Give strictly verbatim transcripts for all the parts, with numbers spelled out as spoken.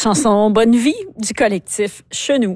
Chanson Bonne Vie du collectif Chenou.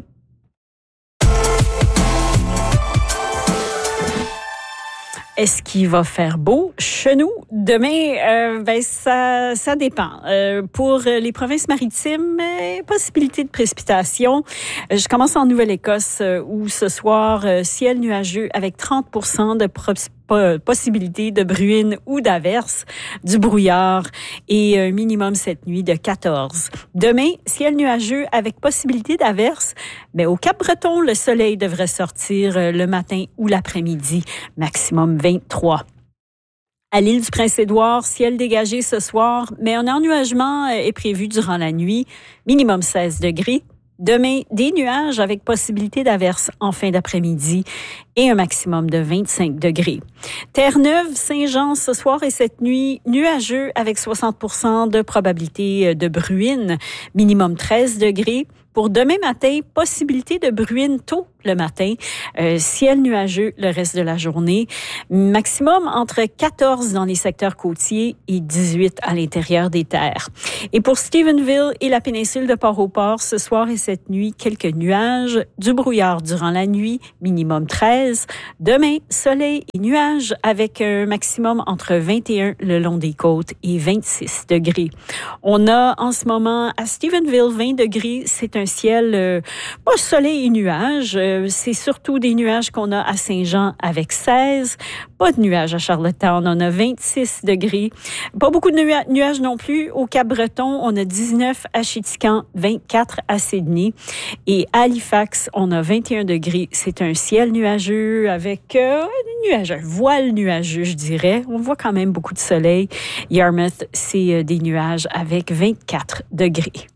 Est-ce qu'il va faire beau chez nous? Demain, euh, ben ça, ça dépend. Euh, pour les provinces maritimes, euh, possibilité de précipitation. Euh, je commence en Nouvelle-Écosse euh, où ce soir, euh, ciel nuageux avec trente pour cent de pro- possibilité de bruine ou d'averse, du brouillard et un minimum cette nuit de quatorze. Demain, ciel nuageux avec possibilité d'averse, mais au Cap-Breton, le soleil devrait sortir le matin ou l'après-midi, maximum vingt-trois. À l'île du Prince-Édouard, ciel dégagé ce soir, mais un ennuagement est prévu durant la nuit, minimum seize degrés. Demain, des nuages avec possibilité d'averse en fin d'après-midi et un maximum de vingt-cinq degrés. Terre-Neuve, Saint-Jean, ce soir et cette nuit, nuageux avec soixante pour cent de probabilité de bruine, minimum treize degrés. Pour demain matin, possibilité de bruine tôt le matin, euh, ciel nuageux le reste de la journée, maximum entre quatorze dans les secteurs côtiers et dix-huit à l'intérieur des terres. Et pour Stephenville et la péninsule de Port-au-Port, ce soir et cette nuit, quelques nuages, du brouillard durant la nuit, minimum treize. Demain, soleil et nuages avec un maximum entre vingt et un le long des côtes et vingt-six degrés. On a en ce moment à Stephenville vingt degrés, c'est un ciel euh, pas soleil et nuages, euh, c'est surtout des nuages qu'on a à Saint-Jean avec seize, pas de nuages à Charlottetown, on a vingt-six degrés, pas beaucoup de nua- nuages non plus au Cap-Breton, on a dix-neuf à Chéticamp, vingt-quatre à Sydney et à Halifax, on a vingt et un degrés, c'est un ciel nuageux avec euh, des nuages, un voile nuageux je dirais, on voit quand même beaucoup de soleil. Yarmouth, c'est euh, des nuages avec vingt-quatre degrés.